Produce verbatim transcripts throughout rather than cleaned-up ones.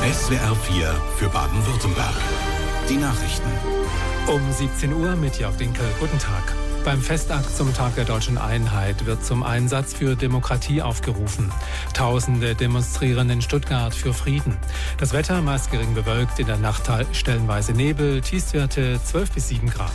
S W R vier für Baden-Württemberg. Die Nachrichten. Um siebzehn Uhr mit Jörg Dinkel. Guten Tag. Beim Festakt zum Tag der deutschen Einheit wird zum Einsatz für Demokratie aufgerufen. Tausende demonstrieren in Stuttgart für Frieden. Das Wetter meist gering bewölkt, in der Nacht stellenweise Nebel, Tiefstwerte zwölf bis sieben Grad.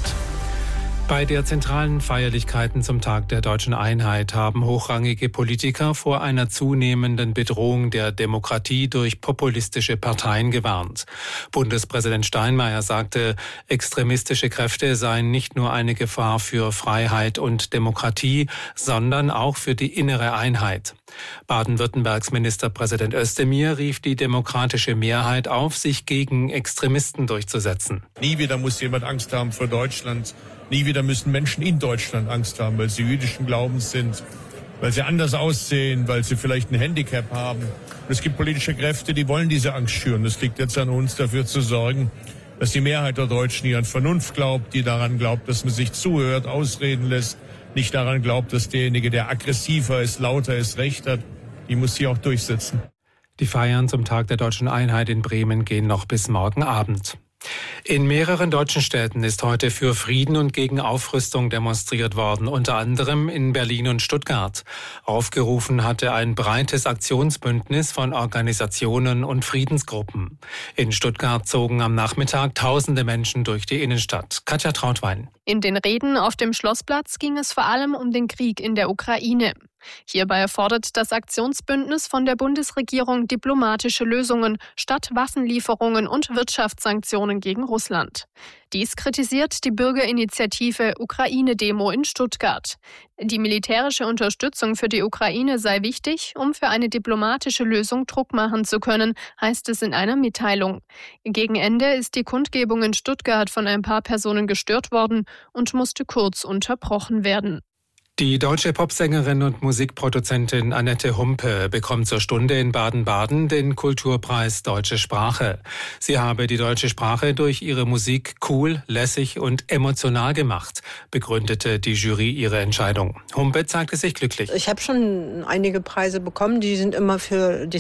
Bei der zentralen Feierlichkeiten zum Tag der deutschen Einheit haben hochrangige Politiker vor einer zunehmenden Bedrohung der Demokratie durch populistische Parteien gewarnt. Bundespräsident Steinmeier sagte, extremistische Kräfte seien nicht nur eine Gefahr für Freiheit und Demokratie, sondern auch für die innere Einheit. Baden-Württembergs Ministerpräsident Özdemir rief die demokratische Mehrheit auf, sich gegen Extremisten durchzusetzen. Nie wieder muss jemand Angst haben vor Deutschland. Nie wieder müssen Menschen in Deutschland Angst haben, weil sie jüdischen Glaubens sind, weil sie anders aussehen, weil sie vielleicht ein Handicap haben. Und es gibt politische Kräfte, die wollen diese Angst schüren. Es liegt jetzt an uns, dafür zu sorgen, dass die Mehrheit der Deutschen, die an Vernunft glaubt, die daran glaubt, dass man sich zuhört, ausreden lässt, nicht daran glaubt, dass derjenige, der aggressiver ist, lauter ist, Recht hat, die muss sich auch durchsetzen. Die Feiern zum Tag der deutschen Einheit in Bremen gehen noch bis morgen Abend. In mehreren deutschen Städten ist heute für Frieden und gegen Aufrüstung demonstriert worden, unter anderem in Berlin und Stuttgart. Aufgerufen hatte ein breites Aktionsbündnis von Organisationen und Friedensgruppen. In Stuttgart zogen am Nachmittag tausende Menschen durch die Innenstadt. Katja Trautwein. In den Reden auf dem Schlossplatz ging es vor allem um den Krieg in der Ukraine. Hierbei fordert das Aktionsbündnis von der Bundesregierung diplomatische Lösungen statt Waffenlieferungen und Wirtschaftssanktionen gegen Russland. Dies kritisiert die Bürgerinitiative Ukraine-Demo in Stuttgart. Die militärische Unterstützung für die Ukraine sei wichtig, um für eine diplomatische Lösung Druck machen zu können, heißt es in einer Mitteilung. Gegen Ende ist die Kundgebung in Stuttgart von ein paar Personen gestört worden und musste kurz unterbrochen werden. Die deutsche Popsängerin und Musikproduzentin Annette Humpe bekommt zur Stunde in Baden-Baden den Kulturpreis Deutsche Sprache. Sie habe die deutsche Sprache durch ihre Musik cool, lässig und emotional gemacht, begründete die Jury ihre Entscheidung. Humpe zeigte sich glücklich. Ich habe schon einige Preise bekommen, die sind immer für die